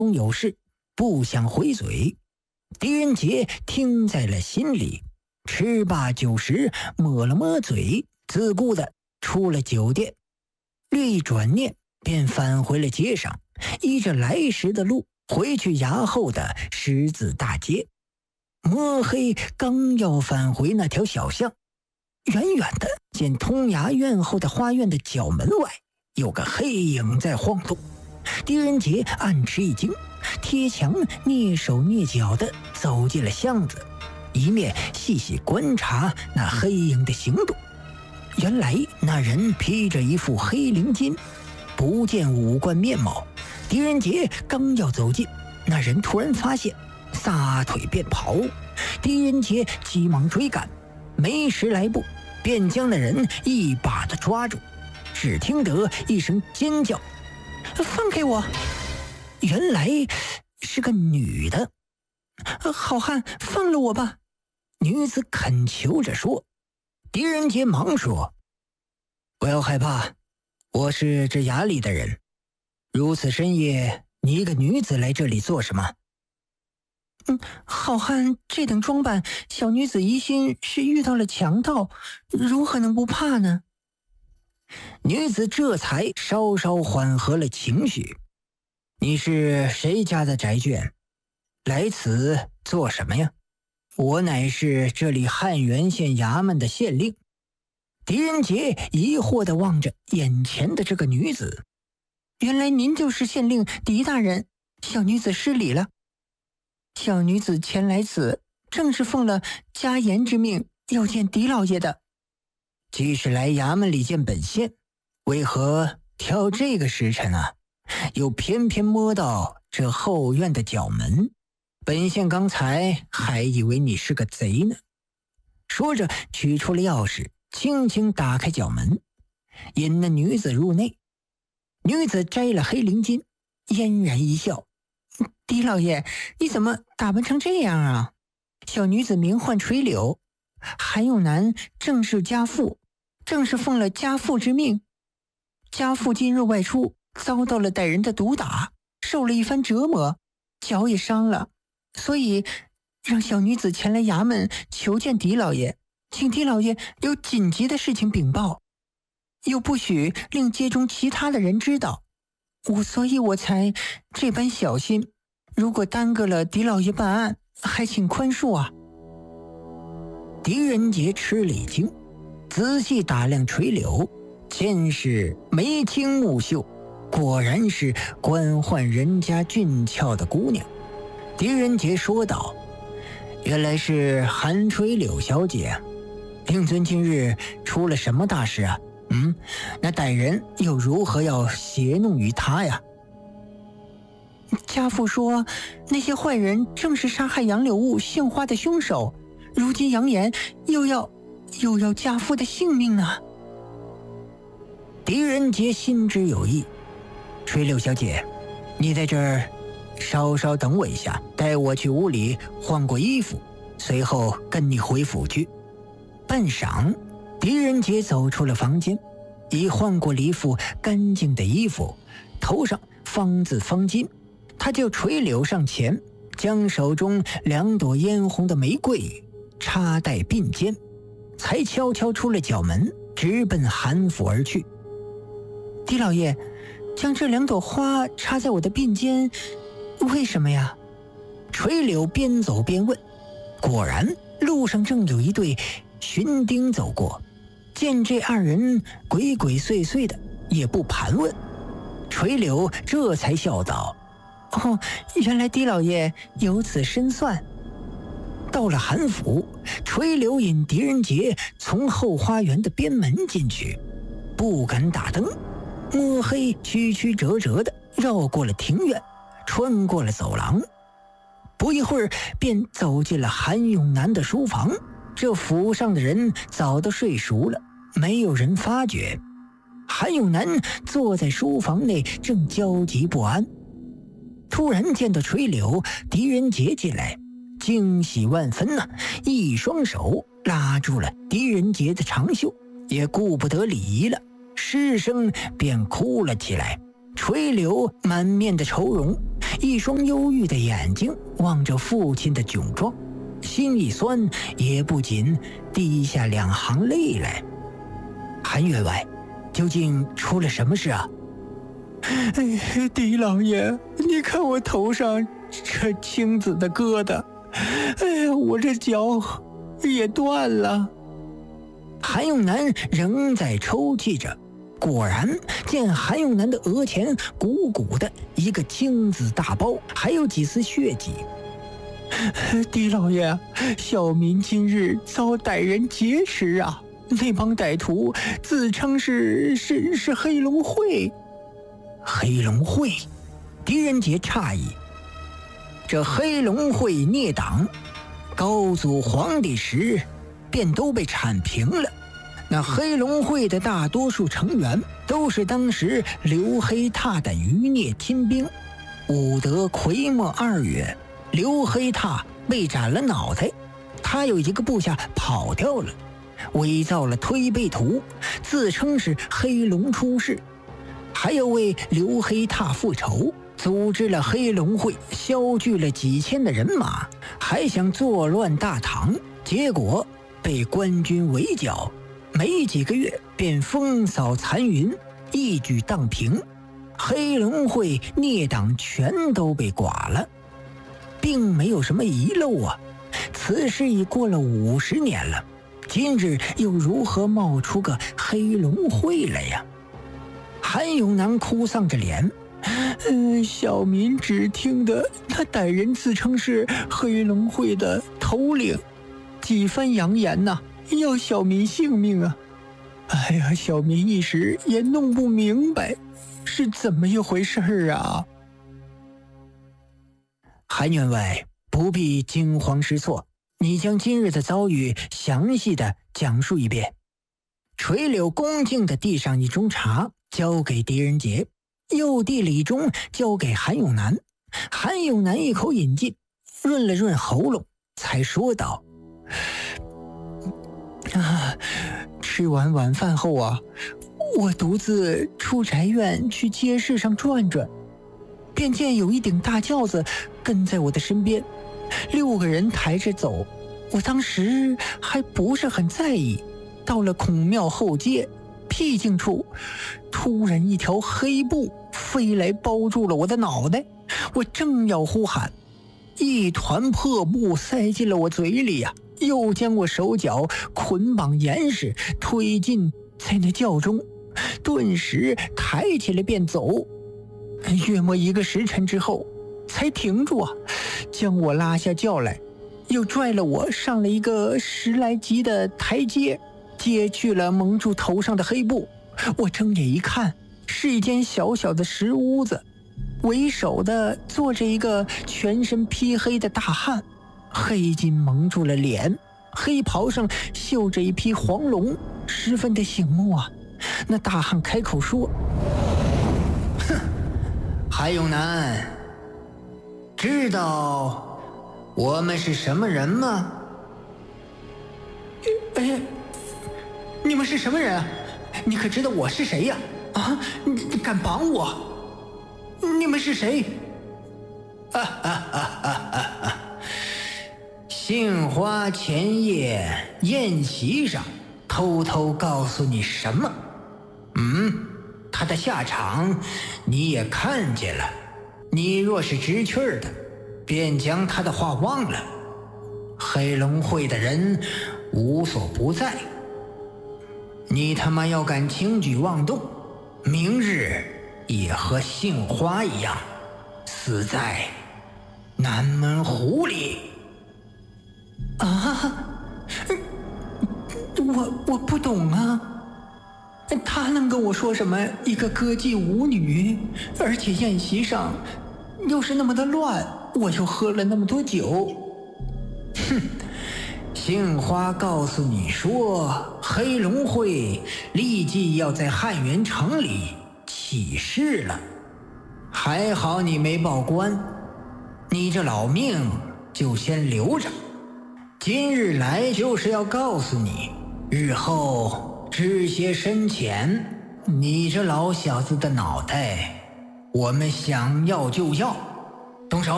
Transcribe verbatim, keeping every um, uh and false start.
中有事，不想回嘴。狄仁杰听在了心里，吃罢酒食，抹了抹嘴，自顾的出了酒店。略一转念，便返回了街上，依着来时的路回去衙后的十字大街。摸黑刚要返回那条小巷，远远的见通衙院后的花院的角门外有个黑影在晃动。狄仁杰暗吃一惊，贴墙蹑手蹑脚地走进了巷子，一面细细观察那黑影的行动。原来那人披着一副黑绫巾，不见五官面貌。狄仁杰刚要走近，那人突然发现，撒腿便跑。狄仁杰急忙追赶，没十来步便将那人一把的抓住。只听得一声尖叫：“放开我！”原来是个女的。好汉，放了我吧！女子恳求着说。狄仁杰忙说：“不要害怕，我是这衙里的人。如此深夜，你一个女子来这里做什么？”嗯，好汉这等装扮，小女子疑心是遇到了强盗，如何能不怕呢？女子这才稍稍缓和了情绪。你是谁家的宅眷？来此做什么呀？我乃是这里汉源县衙门的县令。狄仁杰疑惑地望着眼前的这个女子。原来您就是县令狄大人，小女子失礼了。小女子前来此，正是奉了家言之命，要见狄老爷的。既是来衙门里见本县，为何挑这个时辰啊？又偏偏摸到这后院的角门，本县刚才还以为你是个贼呢。说着取出了钥匙，轻轻打开角门，引那女子入内。女子摘了黑绫巾，嫣然一笑：“狄老爷，你怎么打扮成这样啊？小女子名唤垂柳，韩永南正是家父，正是奉了家父之命。家父今日外出，遭到了歹人的毒打，受了一番折磨，脚也伤了，所以让小女子前来衙门求见狄老爷，请狄老爷有紧急的事情禀报，又不许令街中其他的人知道。我所以我才这般小心，如果耽搁了狄老爷办案，还请宽恕啊。”狄仁杰吃了一惊，仔细打量垂柳，见是眉清目秀，果然是官宦人家俊俏的姑娘。狄仁杰说道：“原来是韩垂柳小姐，令尊今日出了什么大事啊？嗯，那歹人又如何要胁弄于他呀？”家父说，那些坏人正是杀害杨柳雾杏花的凶手，如今扬言又要又要家父的性命呢。狄仁杰心知有意：“垂柳小姐，你在这儿稍稍等我一下，带我去屋里换过衣服，随后跟你回府去。”半晌，狄仁杰走出了房间，已换过了一副干净的衣服，头上方字方巾。他就垂柳上前，将手中两朵嫣红的玫瑰插在鬓间，才悄悄出了角门，直奔韩府而去。“狄老爷，将这两朵花插在我的鬓间，为什么呀？”垂柳边走边问。果然路上正有一对巡丁走过，见这二人鬼鬼祟祟的，也不盘问。垂柳这才笑道：“哦，原来狄老爷有此深算。”到了韩府，垂柳引狄仁杰从后花园的边门进去，不敢打灯，摸黑曲曲折折的绕过了庭院，穿过了走廊，不一会儿便走进了韩永南的书房。这府上的人早都睡熟了，没有人发觉。韩永南坐在书房内，正焦急不安。突然见到垂柳、狄仁杰进来，惊喜万分呐、啊！一双手拉住了狄仁杰的长袖，也顾不得礼仪了，失声便哭了起来。垂柳满面的愁容， 一双忧郁的眼睛望着父亲的窘状，心一酸，也不禁滴下两行泪来。韩员外，究竟出了什么事啊？ 哎，狄老爷，你看我头上这青紫的疙瘩，哎呀，我这脚也断了。 韩永南仍在抽泣着，果然见韩永南的额前鼓鼓的一个青紫大包，还有几丝血迹。 狄老爷，小民今日遭歹人劫持啊！那帮歹徒自称是是是黑龙会。 黑龙会？狄仁杰诧异。这黑龙会孽党，高祖皇帝时便都被铲平了。那黑龙会的大多数成员都是当时刘黑闼的余孽亲兵。武德癸末二月，刘黑闼被斩了脑袋，他有一个部下跑掉了，伪造了推背图，自称是黑龙出世，还要为刘黑闼复仇，组织了黑龙会，削聚了几千的人马，还想作乱大唐，结果被官军围剿，没几个月便风扫残云，一举荡平，黑龙会孽党全都被剐了，并没有什么遗漏啊。此事已过了五十年了，今日又如何冒出个黑龙会来呀？韩永南哭丧着脸， 嗯，小民只听得那歹人自称是黑龙会的头领，几番扬言呐、啊，要小民性命啊！哎呀，小民一时也弄不明白是怎么一回事啊！ 韩员外不必惊慌失措，你将今日的遭遇详细的讲述一遍。垂柳恭敬地递上一盅茶，交给狄仁杰，又递了一盅交给韩永南。韩永南一口饮尽，润了润喉咙，才说道： 啊，吃完晚饭后啊，我独自出宅院去街市上转转，便见有一顶大轿子跟在我的身边，六个人抬着走。我当时还不是很在意，到了孔庙后街僻静处，突然一条黑布飞来包住了我的脑袋，我正要呼喊，一团破布塞进了我嘴里呀、啊，又将我手脚捆绑严实，推进在那轿中，顿时抬起来便走。约莫一个时辰之后才停住啊，将我拉下轿来，又拽了我上了一个十来级的台阶，揭去了蒙住头上的黑布。我睁眼一看，是一间小小的石屋子，为首的坐着一个全身披黑的大汉，黑巾蒙住了脸，黑袍上绣着一匹黄龙，十分的醒目啊。那大汉开口说： 哼，韩永南，知道我们是什么人吗？ 哎，你们是什么人啊？你可知道我是谁呀？啊，你你敢绑我？你们是谁？ 哈哈哈哈哈哈！杏花前夜宴席上偷偷告诉你什么？嗯，他的下场你也看见了。你若是知趣儿的，便将他的话忘了。黑龙会的人无所不在，你他妈要敢轻举妄动，明日也和杏花一样，死在南门湖里。 啊，我我不懂啊。他能跟我说什么一个歌妓舞女，而且宴席上又是那么的乱，我又喝了那么多酒。 哼，杏花告诉你说，黑龙会立即要在汉源城里起事了，还好你没报官，你这老命就先留着。今日来就是要告诉你，日后知些深浅，你这老小子的脑袋我们想要就要， 动手。